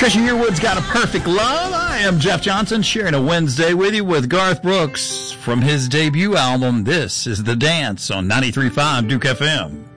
Trisha Yearwood's got a perfect love. I am Jeff Johnson, sharing a Wednesday with you with Garth Brooks from his debut album. This is The Dance on 93.5 Duke FM.